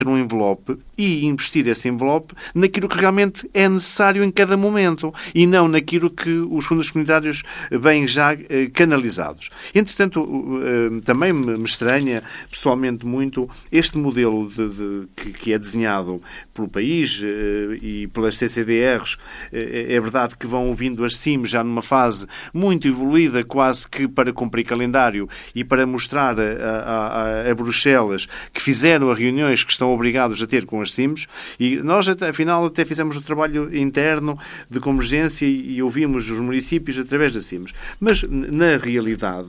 um envelope e investir esse envelope naquilo que realmente é necessário em cada momento e não naquilo que os fundos comunitários vêm já canalizados. Entretanto, também me estranha pessoalmente muito este modelo que é desenhado pelo país e pelas CCDRs. É verdade que vão vindo as CIMs já numa fase muito evoluída, quase que para cumprir calendário e para mostrar a Bruxelas que fizeram as reuniões que estão obrigados a ter com as CIMs, e nós, afinal, até fizemos o trabalho interno de convergência e ouvimos os municípios através das CIMs. Mas, na realidade,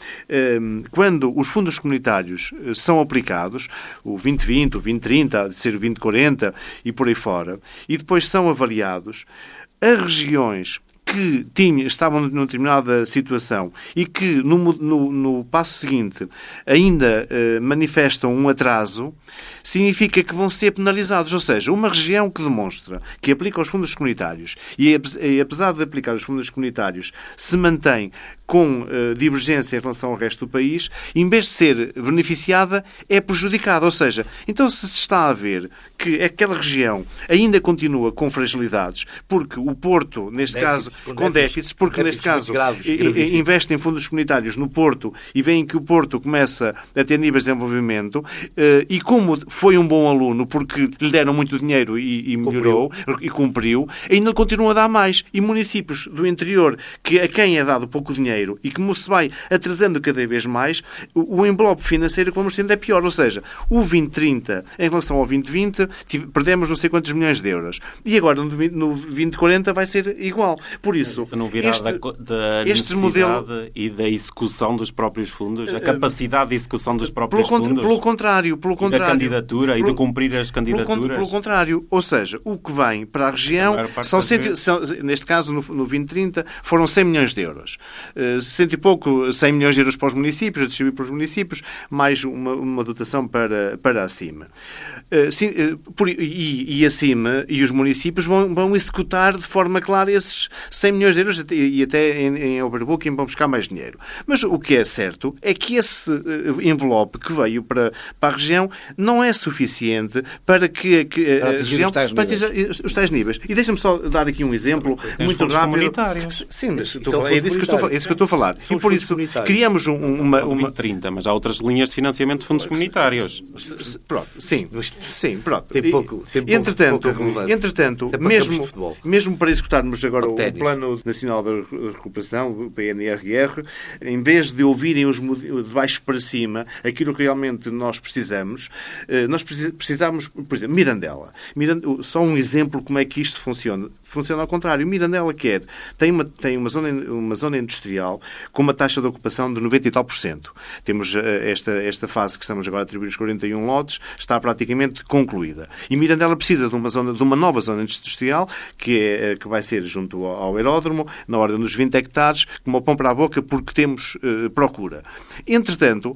quando os fundos comunitários são aplicados, o 2020, o 2030, há de ser o 2040 e por aí fora, e depois são avaliados, as regiões que estavam numa determinada situação e que no passo seguinte ainda manifestam um atraso, significa que vão ser penalizados. Ou seja, uma região que demonstra que aplica os fundos comunitários e, apesar de aplicar os fundos comunitários, se mantém com divergência em relação ao resto do país, em vez de ser beneficiada, é prejudicada. Ou seja, então se está a ver que aquela região ainda continua com fragilidades, porque o Porto, neste caso, com déficits, porque neste caso investe em fundos comunitários no Porto e veem que o Porto começa a ter níveis de desenvolvimento e como foi um bom aluno porque lhe deram muito dinheiro e melhorou e cumpriu, ainda continua a dar mais. E municípios do interior a quem é dado pouco dinheiro e que se vai atrasando cada vez mais, o envelope financeiro que vamos tendo é pior. Ou seja, o 2030 em relação ao 2020 perdemos não sei quantos milhões de euros. E agora no 2040 vai ser igual. Por isso, não virá da necessidade e da execução dos próprios fundos, a capacidade de execução dos próprios fundos? Pelo contrário. Da candidatura e de cumprir as candidaturas? Pelo contrário. Ou seja, o que vem para a região neste caso, no 2030, foram 100 milhões de euros. 100 e pouco, 100 milhões de euros para os municípios, a distribuir para os municípios, mais uma dotação para acima. E acima, e os municípios vão executar de forma clara esses 100 milhões de euros e até em overbooking vão buscar mais dinheiro. Mas o que é certo é que esse envelope que veio para a região não é suficiente para que a região os tais níveis. E deixa-me só dar aqui um exemplo muito rápido. Sim, mas é disso que eu estou a falar. E por isso criamos uma 30, mas há outras linhas de financiamento de fundos comunitários. Pronto, sim, pronto. Tem pouco entretanto, mesmo para executarmos agora o Plano Nacional de Recuperação, o PNRR, em vez de ouvirem de baixo para cima aquilo que realmente nós precisamos, nós precisamos, por exemplo, Mirandela. Só um exemplo como é que isto funciona. Funciona ao contrário. Mirandela tem uma zona industrial com uma taxa de ocupação de 90 e tal %. Temos esta fase que estamos agora a atribuir os 41 lotes, está praticamente concluída. E Mirandela precisa de uma nova zona industrial que vai ser junto ao aeródromo, na ordem dos 20 hectares, como pão para a boca, porque temos procura. Entretanto,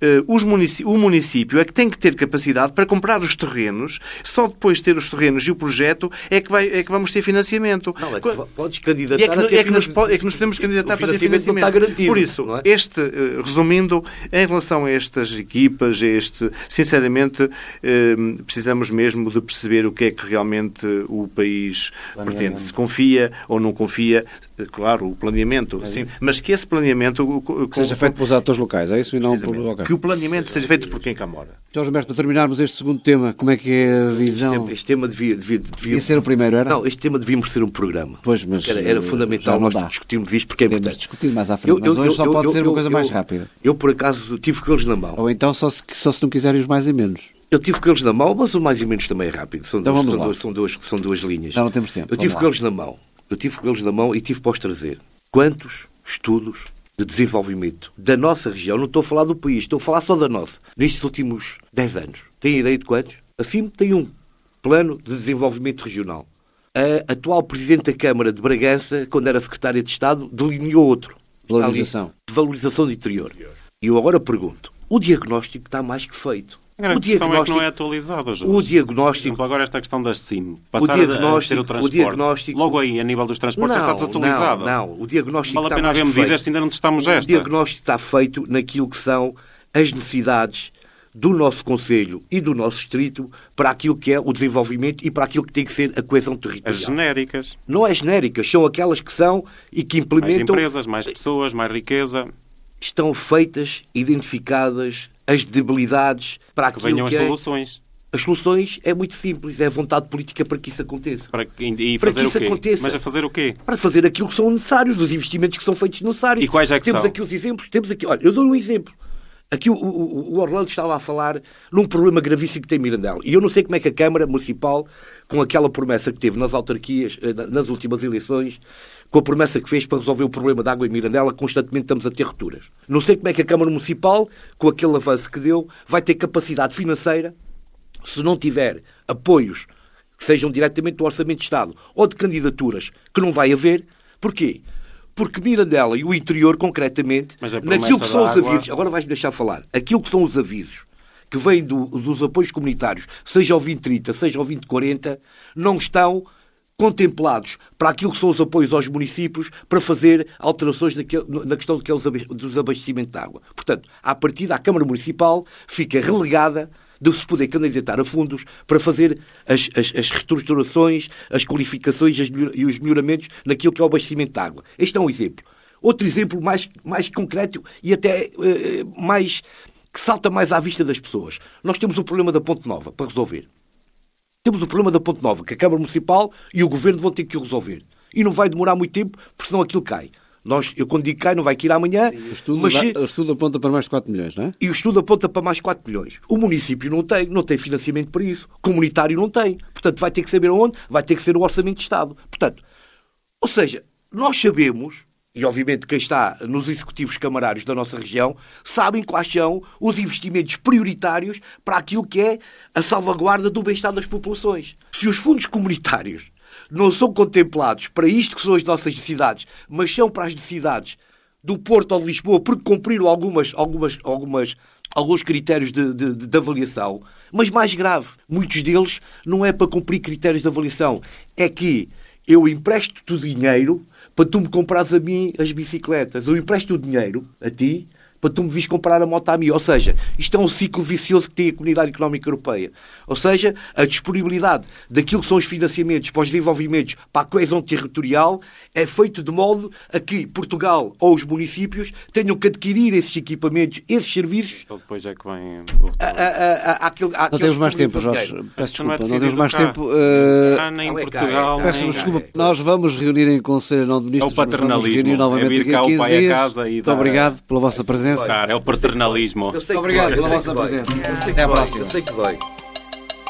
o município é que tem que ter capacidade para comprar os terrenos, só depois de ter os terrenos e o projeto é que vamos ter financiamento. Não, é que podes candidatar a ter financiamento. É que nos podemos candidatar para ter financiamento. Não está garantido. Por isso, resumindo, em relação a estas equipas, sinceramente, precisamos mesmo de perceber o que é que realmente o país pretende. Se confia ou não confia, claro, o planeamento, sim, mas que esse planeamento seja feito pelos atores locais, é isso? E não que o planeamento seja feito por quem cá mora. Jorge Mestre, para terminarmos este segundo tema, como é que é a visão? Este tema devia ser o primeiro, era? Não, este tema devíamos ser um programa. Pois, mas era fundamental nós discutirmos isto porque é importante. Podemos discutir mais à frente, mas hoje só pode ser uma coisa mais rápida. Eu, por acaso, tive com eles na mão. Ou então só se não quiserem os mais e menos. Eu tive com eles na mão, mas o mais e menos também é rápido. São duas linhas. Já não temos tempo. Eu tive com eles na mão. E tive para os trazer. Quantos estudos de desenvolvimento da nossa região, não estou a falar do país, estou a falar só da nossa, nestes últimos 10 anos. Tem ideia de quantos? A FIM tem um plano de desenvolvimento regional. A atual Presidente da Câmara de Bragança, quando era Secretária de Estado, delineou outro. Valorização. De valorização do interior. E eu agora pergunto, o diagnóstico está mais que feito. A questão é que não é atualizado. O diagnóstico... Por exemplo, agora esta questão das CIM. Passar a ter o transporte. Logo aí, a nível dos transportes, está desatualizado. Não. O diagnóstico vale a pena haver medidas se ainda não testamos esta. O diagnóstico está feito naquilo que são as necessidades do nosso Conselho e do nosso Distrito para aquilo que é o desenvolvimento e para aquilo que tem que ser a coesão territorial. As genéricas. Não é genéricas, são aquelas que são e que implementam... Mais empresas, mais pessoas, mais riqueza. Estão feitas, identificadas, as debilidades para aquilo que venham as soluções. As soluções é muito simples, é a vontade política para que isso aconteça. Para que isso aconteça. Mas a fazer o quê? Para fazer aquilo que são necessários, os investimentos que são feitos necessários. E quais é que temos são? Aqui os exemplos, temos aqui, olha, eu dou um exemplo. Aqui o Orlando estava a falar num problema gravíssimo que tem Mirandela. E eu não sei como é que a Câmara Municipal, com aquela promessa que teve nas autarquias, nas últimas eleições, com a promessa que fez para resolver o problema da água em Mirandela, constantemente estamos a ter rupturas. Não sei como é que a Câmara Municipal, com aquele avanço que deu, vai ter capacidade financeira, se não tiver apoios que sejam diretamente do Orçamento de Estado ou de candidaturas, que não vai haver. Porquê? Porque Mirandela e o interior, concretamente, naquilo que são os avisos... Agora vais-me deixar falar. Aquilo que são os avisos que vêm dos apoios comunitários, seja ao 2030, seja ao 2040, não estão contemplados para aquilo que são os apoios aos municípios para fazer alterações na questão dos abastecimentos de água. Portanto, à partida, a Câmara Municipal fica relegada de se poder candidatar a fundos para fazer as reestruturações, as qualificações e os melhoramentos naquilo que é o abastecimento de água. Este é um exemplo. Outro exemplo mais concreto e até mais que salta mais à vista das pessoas. Nós temos o problema da Ponte Nova para resolver. Temos o problema da Ponte Nova, que a Câmara Municipal e o Governo vão ter que o resolver. E não vai demorar muito tempo, porque senão aquilo cai. Eu quando digo cai, não vai cair amanhã. Sim, o estudo aponta para mais de 4 milhões, não é? E o estudo aponta para mais de 4 milhões. O município não tem financiamento para isso. O comunitário não tem. Portanto, vai ter que saber onde, vai ter que ser o Orçamento de Estado. Portanto, ou seja, nós sabemos, e obviamente quem está nos executivos camarários da nossa região, sabem quais são os investimentos prioritários para aquilo que é a salvaguarda do bem-estar das populações. Se os fundos comunitários não são contemplados para isto que são as nossas necessidades, mas são para as necessidades do Porto ou de Lisboa, porque cumpriram alguns critérios de avaliação. Mas mais grave, muitos deles não é para cumprir critérios de avaliação. É que eu empresto-te o dinheiro para tu me comprares a mim as bicicletas. Eu empresto o dinheiro a ti para tu me vires comprar a moto a mim. Ou seja, isto é um ciclo vicioso que tem a Comunidade Económica Europeia. Ou seja, a disponibilidade daquilo que são os financiamentos para os desenvolvimentos, para a coesão territorial, é feito de modo a que Portugal ou os municípios tenham que adquirir esses equipamentos, esses serviços. Então depois é que vem não temos mais tempo, Jorge. Peço desculpa, não temos mais tempo. Nem em Portugal. Peço desculpa. Nós vamos reunir em Conselho não de Ministros. É o paternalismo. Novamente é vir cá o pai a casa e muito obrigado pela vossa presença. É o paternalismo. Obrigado pela vossa presença. Até à próxima. Eu sei que dói.